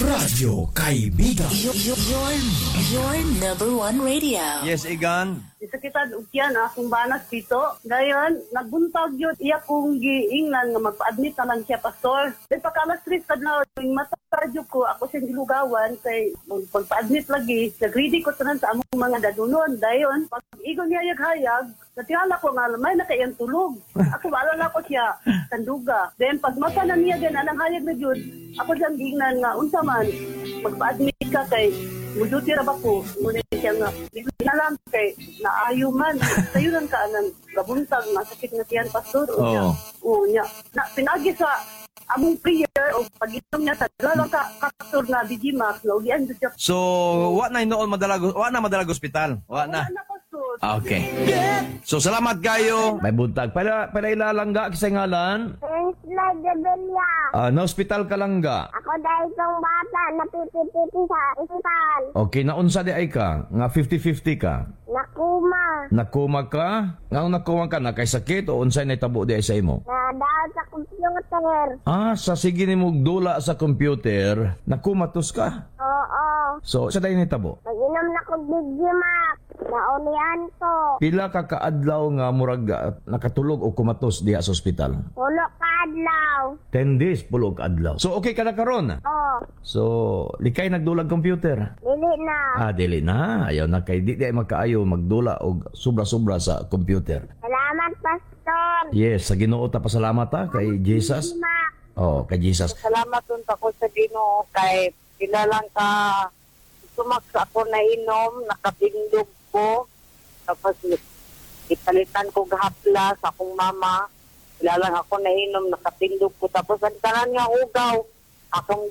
Radyo Kaibigan. Your number one radio. Yes, Igan. Isa kita ukyan akong banas dito. Ngayon, nagbuntag yun iya kong giingnan nga magpa-admit na lang siya, pastor. Dahil pagkalas 3 kadlaw, yung matarjo ko, ako siyang gilugawan, kay pagpa-admit lagi, nag-ready ko tanan sa among mga dadunon. Dayon, pag igon niya hayag, natihala ko nga, may nakayang tulog. Ako, maalala ko siya, kanduga. Then, pag mata na niya din, anang hayag na yun, ako siyang giingnan nga, unsa man, magpa-admit ka kay, muduti ra ba ko, ngunit siya nga, na lang kay, naayo man, sayo lang ka, anang gabuntag, masakit na siyan, pastor, o niya, na, pinagi sa, among prayer o pag-inom niya sa lalo ka pastor na Digimax na ulian siya. So, wa na madalag ospital. Wa na. Okay. So, salamat kayo. May buntag. Pala ilalangga kasi ngalan. Isla Gabelia. Na hospital ka lang ga. Ako dahil kong bata na pipi-pipi sa ospital. Okay, naunsa di ay ka? Nga 50-50 ka? Nakuma. Nakuma ka? Nga nakuma ka na kay sakit o unsay na itabo di ay sa imo? Nadaan sa computer. Sa sige ni mong dula sa computer, nakumatos ka? Oo. So, sa dayon nitabo? Mag-inom na kong Digimax. Naulian ko. Pila ka kaadlaw nga murag nakatulog o kumatos diha sa ospital? Pulo ka adlaw. 10 days pulo ka adlaw. So, okay ka na karon? Oo. So, likay nagdulag computer? Dili na. Dili na. Ayaw na kay di makaayo magdula og sobra-sobra sa computer. Salamat, pastor. Yes, sa Ginoo ta pasalamat ta kay Jesus. Kay Jesus. Salamat unta ko sa Ginoo kay kilalang ka sumaks ako na inom, nakatindog ko. Tapos ipalitan ko gahapla sa akong mama. Kilalang ako na inom, nakatindog ko. Tapos ang tanan nga ugaw, akong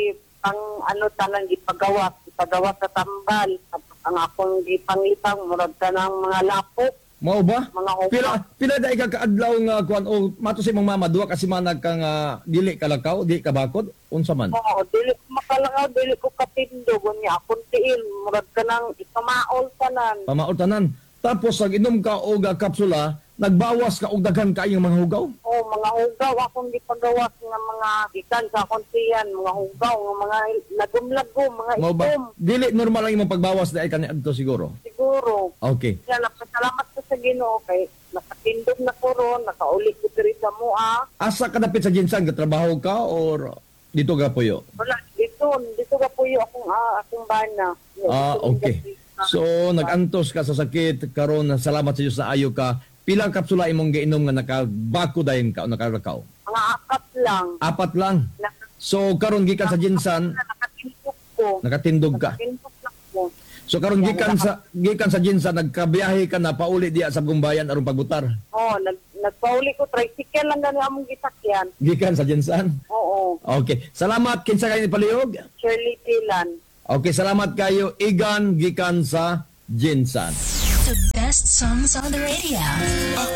tanan gipagawas sa tambal. Ang akong gipangitang murag tanang mga lapok. Mao ba? Mga ugaw. Pila dai ka kaadlaw nga kuan o mato si mong mama duwa ka semana ka nga dili kalakaw, di ka bakod unsa man? Oo, dili ko makalangaw, dili ko katindog niya akong tiil murag kanang ikamaol tanan. Pamaol tanan. Tapos pag inom ka og kapsula, nagbawas ka og daghan kaayong mga hugaw? Oo, mga hugaw akong gipagawas nga mga gikan sa akong tiyan, mga hugaw nga mga lagom-lagom, mga Mao ba? itom. Dili normal lang imong pagbawas dai kaniadto siguro. Siguro. Okay. Kaya napasalamat ko sa Ginoo kay nakatindog na ko ron, nakaulit ko diri sa mua. Asa ka dapit sa Jinsan trabaho ka or dito ka puyo? Wala, dito ka po yung akong bana. Okay. So nagantos ka sa sakit karon salamat sa Dios na ayo ka. Pilang kapsula imong giinom nga nakabako dayon ka o nakarakaw? Mga apat lang. 4 lang. So karon gikan sa Jinsan, Nakatindog ko. nakatindog ka. Nakatindog lang ko. So karon gikan sa Jinsan nagkabiyahe ka na pauli diya sa Gumbayan aron pagbutar. Oo, nagpauli ko. Tricycle lang gano'n among gisakyan. Gikan sa Jinsan. Oo. Okay. Salamat kinsa kayo ni palihog. Shirley Pilan. Okay, salamat kayo Igan gikan sa Jinsan. The best songs on the radio.